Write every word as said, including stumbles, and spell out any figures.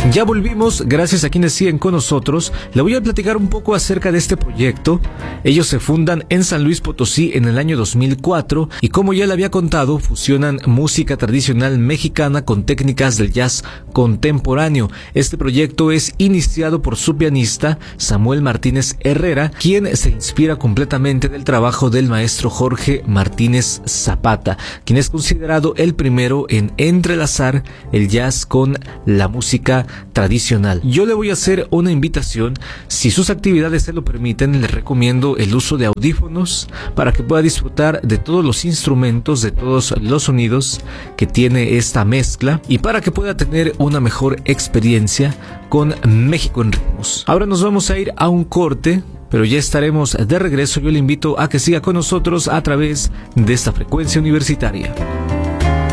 Ya volvimos, gracias a quienes siguen con nosotros. Le voy a platicar un poco acerca de este proyecto. Ellos se fundan en San Luis Potosí en el año dos mil cuatro y, como ya le había contado, fusionan música tradicional mexicana con técnicas del jazz contemporáneo. Este proyecto es iniciado por su pianista Samuel Martínez Herrera, quien se inspira completamente del trabajo del maestro Jorge Martínez Zapata, quien es considerado el primero en entrelazar el jazz con la música tradicional. Yo le voy a hacer una invitación. Si sus actividades se lo permiten, le recomiendo el uso de audífonos para que pueda disfrutar de todos los instrumentos, de todos los sonidos que tiene esta mezcla y para que pueda tener una mejor experiencia con México en Ritmos. Ahora nos vamos a ir a un corte, pero ya estaremos de regreso. Yo le invito a que siga con nosotros a través de esta frecuencia universitaria.